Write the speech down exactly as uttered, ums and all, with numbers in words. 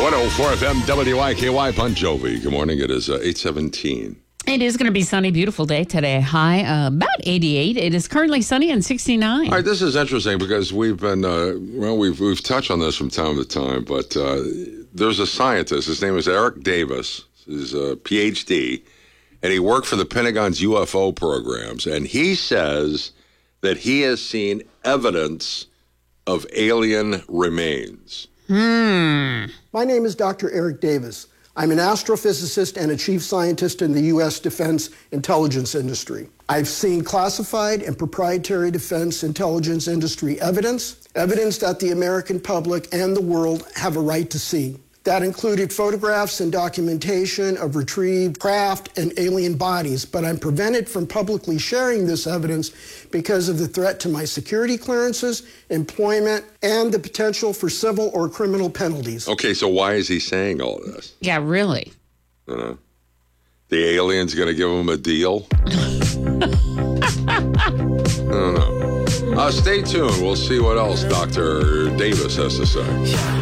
one oh four F M W I K Y Bon Jovi. Good morning. It is uh, eight seventeen. It is going to be a sunny, beautiful day today. High uh, about eighty-eight. It is currently sunny and sixty-nine. All right, this is interesting because we've been, uh, well, we've we've touched on this from time to time, but uh, there's a scientist. His name is Eric Davis. He's a P H D, and he worked for the Pentagon's U F O programs, and he says that he has seen evidence of alien remains. Hmm. My name is Doctor Eric Davis. I'm an astrophysicist and a chief scientist in the U S defense intelligence industry. I've seen classified and proprietary defense intelligence industry evidence, evidence that the American public and the world have a right to see. That included photographs and documentation of retrieved craft and alien bodies, but I'm prevented from publicly sharing this evidence because of the threat to my security clearances, employment, and the potential for civil or criminal penalties. Okay, so why is he saying all this? Yeah, really. Uh, the alien's going to give him a deal? I don't know. Uh, stay tuned. We'll see what else Doctor Davis has to say.